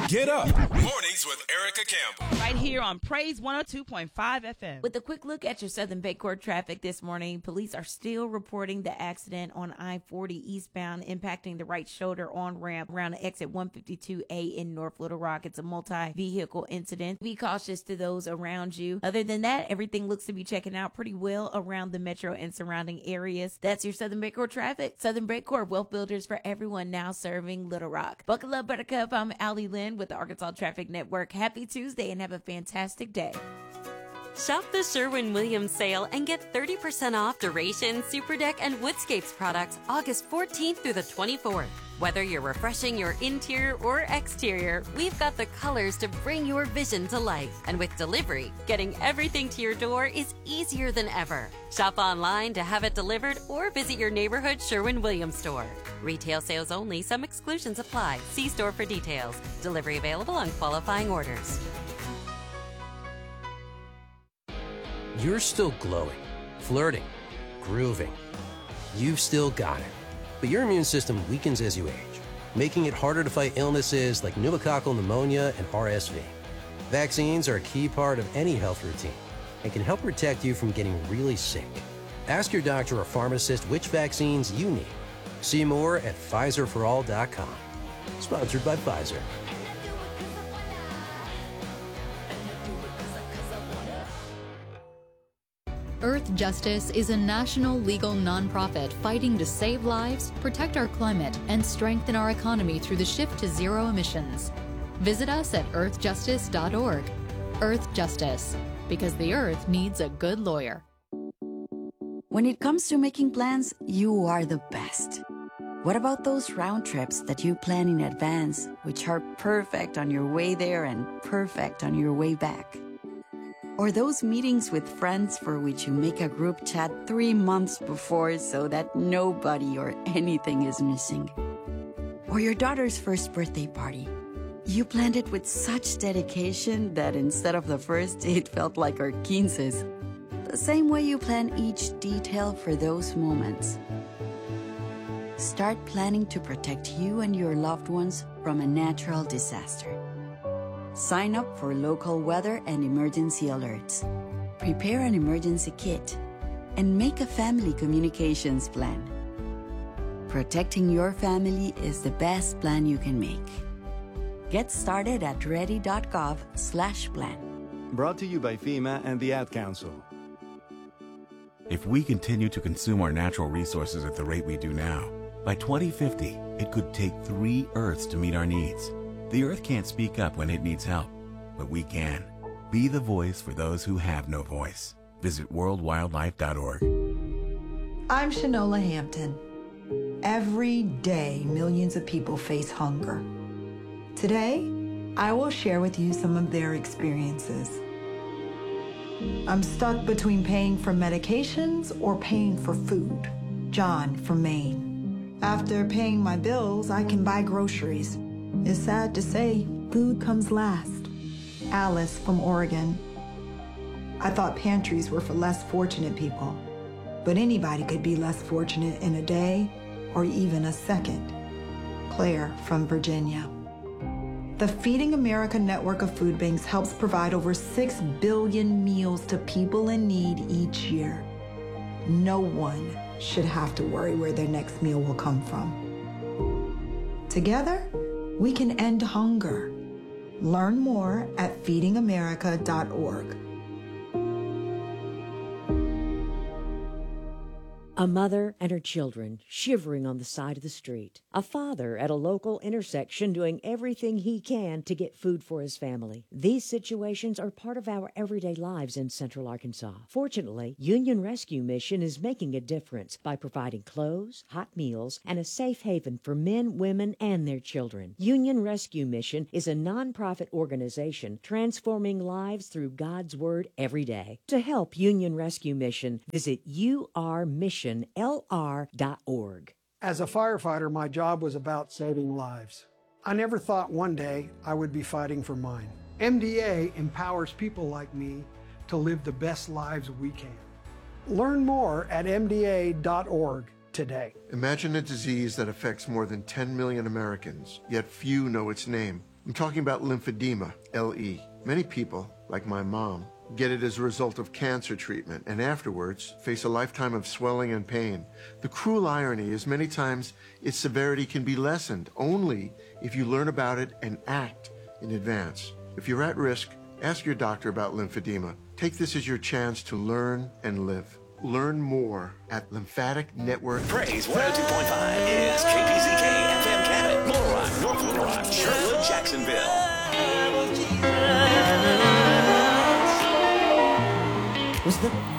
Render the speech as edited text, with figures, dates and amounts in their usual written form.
Get up. Mornings with Erica Campbell. Right here on Praise 102.5 FM. With a quick look at your Southern Bayport traffic this morning, police are still reporting the accident on I-40 eastbound impacting the right shoulder on-ramp around the exit 152A in North Little Rock. It's a multi-vehicle incident. Be cautious to those around you. Other than that, everything looks to be checking out pretty well around the metro and surrounding areas. That's your Southern Bayport traffic. Southern Bayport, wealth builders for everyone, now serving Little Rock. Buckle up, Buttercup. I'm Allie Lynn with the Arkansas Traffic Network. Happy Tuesday and have a fantastic day. Shop the Sherwin-Williams sale and get 30% off Duration, Superdeck, and Woodscapes products August 14th through the 24th. Whether you're refreshing your interior or exterior, we've got the colors to bring your vision to life. And with delivery, getting everything to your door is easier than ever. Shop online to have it delivered or visit your neighborhood Sherwin-Williams store. Retail sales only. Some exclusions apply. See store for details. Delivery available on qualifying orders. You're still glowing, flirting, grooving. You've still got it. But your immune system weakens as you age, making it harder to fight illnesses like pneumococcal pneumonia and RSV. Vaccines are a key part of any health routine and can help protect you from getting really sick. Ask your doctor or pharmacist which vaccines you need. See more at PfizerForAll.com. Sponsored by Pfizer. Earth Justice is a national legal nonprofit fighting to save lives, protect our climate, and strengthen our economy through the shift to zero emissions. Visit us at earthjustice.org. Earth Justice, because the Earth needs a good lawyer. When it comes to making plans, you are the best. What about those round trips that you plan in advance, which are perfect on your way there and perfect on your way back? Or those meetings with friends for which you make a group chat 3 months before so that nobody or anything is missing. Or your daughter's first birthday party. You planned it with such dedication that instead of the first, it felt like our 15s. The same way you plan each detail for those moments. Start planning to protect you and your loved ones from a natural disaster. Sign up for local weather and emergency alerts. Prepare an emergency kit. And make a family communications plan. Protecting your family is the best plan you can make. Get started at ready.gov/plan. Brought to you by FEMA and the Ad Council. If we continue to consume our natural resources at the rate we do now, by 2050, it could take 3 Earths to meet our needs. The Earth can't speak up when it needs help, but we can. Be the voice for those who have no voice. Visit worldwildlife.org. I'm Shanola Hampton. Every day, millions of people face hunger. Today, I will share with you some of their experiences. I'm stuck between paying for medications or paying for food. John from Maine. After paying my bills, I can buy groceries. It's sad to say, food comes last. Alice from Oregon. I thought pantries were for less fortunate people, but anybody could be less fortunate in a day or even a second. Claire from Virginia. The Feeding America network of food banks helps provide over 6 billion meals to people in need each year. No one should have to worry where their next meal will come from. Together, we can end hunger. Learn more at feedingamerica.org. A mother and her children shivering on the side of the street. A father at a local intersection doing everything he can to get food for his family. These situations are part of our everyday lives in Central Arkansas. Fortunately, Union Rescue Mission is making a difference by providing clothes, hot meals, and a safe haven for men, women, and their children. Union Rescue Mission is a nonprofit organization transforming lives through God's Word every day. To help Union Rescue Mission, visit urmissionlr.org. As a firefighter, my job was about saving lives. I never thought one day I would be fighting for mine. MDA empowers people like me to live the best lives we can. Learn more at MDA.org today. Imagine a disease that affects more than 10 million Americans, yet few know its name. I'm talking about lymphedema, LE. Many people, like my mom, get it as a result of cancer treatment and afterwards face a lifetime of swelling and pain. The cruel irony is many times its severity can be lessened only if you learn about it and act in advance. If you're at risk, ask your doctor about lymphedema. Take this as your chance to learn and live. Learn more at Lymphatic Network. Praise 102.5 is KPZK FM Cabot, Little Rock, North Little Rock, Sherwood, Jacksonville. Was the